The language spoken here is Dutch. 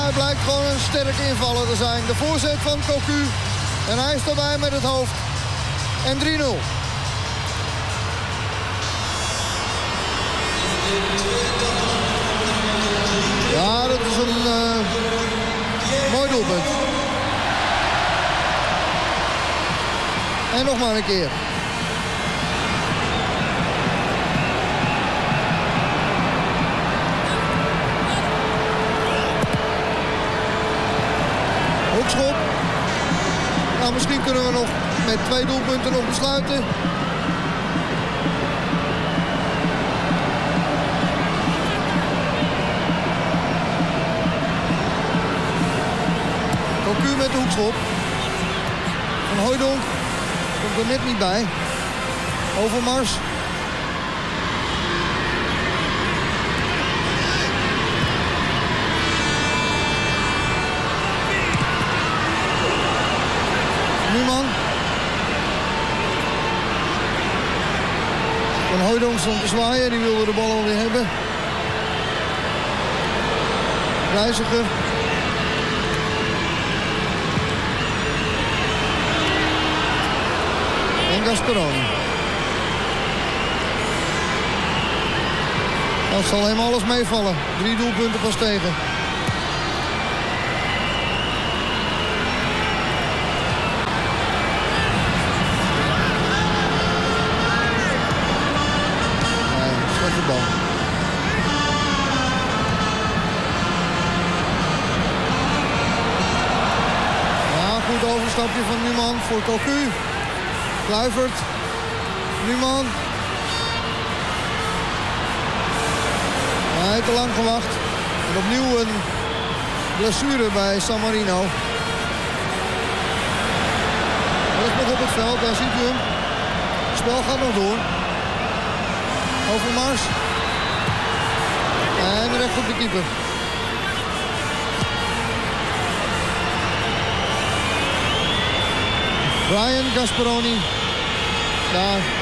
hij blijkt gewoon een sterke invaller te zijn. De voorzet van Cocu. En hij is erbij met het hoofd. En 3-0. Ja, dat is een mooi doelpunt. En nog maar een keer. Hoekschop. Nou, misschien kunnen we nog met 2 doelpunten nog besluiten. Cocu met de hoekschop. Van Hooijdonk komt er net niet bij. Overmars. Numan. Van Hooijdonk stond te zwaaien. Die wilde de bal alweer hebben. Reiziger. En Gasperoni. Dat zal hem alles meevallen. 3 doelpunten pas tegen. Nee, slechte bal. Ja, goed overstapje van Numan voor Cocu. Kluivert. Numan. Hij heeft te lang gewacht. En opnieuw een blessure bij San Marino. Hij is nog op het veld, daar ziet u hem. Het spel gaat nog door. Overmars. En recht op de keeper. Brian Gasperoni. Daar.